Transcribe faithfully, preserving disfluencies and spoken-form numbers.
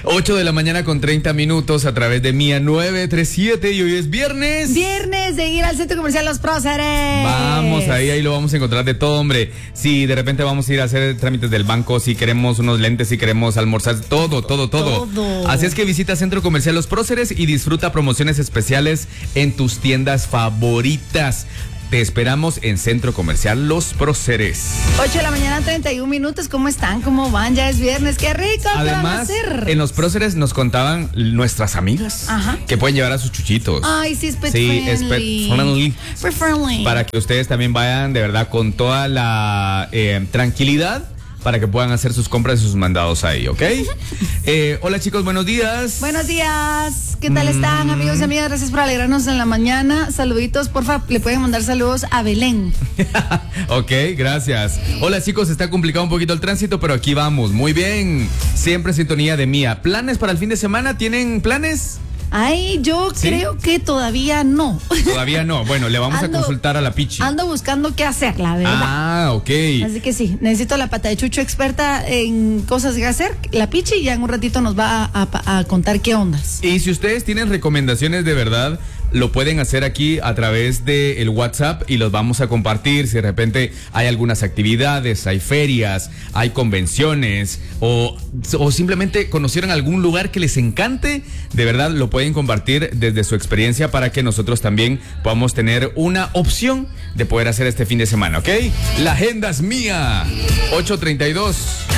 ocho de la mañana con treinta minutos a través de Mía nueve tres siete y hoy es viernes. Viernes de ir al Centro Comercial Los Próceres. Vamos, ahí, ahí lo vamos a encontrar de todo, hombre. Si de repente vamos a ir a hacer trámites del banco, si queremos unos lentes, si queremos almorzar, todo, todo, todo. Todo. Así es que visita Centro Comercial Los Próceres y disfruta promociones especiales en tus tiendas favoritas. Te esperamos en Centro Comercial Los Próceres. ocho de la mañana, treinta y un minutos. ¿Cómo están? ¿Cómo van? Ya es viernes. ¡Qué rico! ¿Qué van a Además, hacer? en Los Próceres nos contaban nuestras amigas Ajá. que pueden llevar a sus chuchitos. Ay, sí, es pet Sí, friendly. es pet friendly. Pet friendly. Para que ustedes también vayan de verdad con toda la eh, tranquilidad para que puedan hacer sus compras y sus mandados ahí, ¿ok? eh, hola chicos, buenos días. Buenos días. ¿Qué tal están, amigos y amigas? Gracias por alegrarnos en la mañana. Saluditos, porfa, le pueden mandar saludos a Belén. Ok, gracias. Hola chicos, está complicado un poquito el tránsito, pero aquí vamos. Muy bien. Siempre en sintonía de Mía. ¿Planes para el fin de semana? ¿Tienen planes? Ay, yo ¿Sí? creo que todavía no. Todavía no. Bueno, le vamos Ando- a consultar a la Pichi. Ando buscando qué hacer, la verdad. Ah, ok. Así que sí, necesito la pata de chucho experta en cosas que hacer, la Pichi, y ya en un ratito nos va a, a- a contar qué ondas. Y si ustedes tienen recomendaciones de verdad, lo pueden hacer aquí a través del WhatsApp y los vamos a compartir. Si de repente hay algunas actividades, hay ferias, hay convenciones o, o simplemente conocieron algún lugar que les encante, de verdad lo pueden compartir desde su experiencia para que nosotros también podamos tener una opción de poder hacer este fin de semana, ¿ok? La agenda es mía. ocho treinta y dos.